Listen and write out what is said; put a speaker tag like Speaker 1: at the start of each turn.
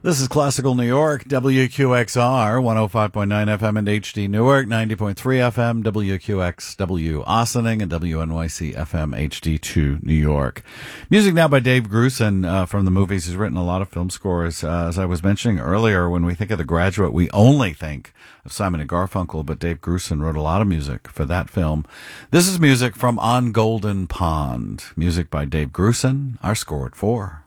Speaker 1: This is Classical New York, WQXR, 105.9 FM and HD Newark, 90.3 FM, WQXW Ossining, and WNYC FM HD2 New York. Music now by Dave Grusin from the movies. He's written a lot of film scores. As I was mentioning earlier, when we think of The Graduate, we only think of Simon and Garfunkel, but Dave Grusin wrote a lot of music for that film. This is music from On Golden Pond. Music by Dave Grusin, our score at 4.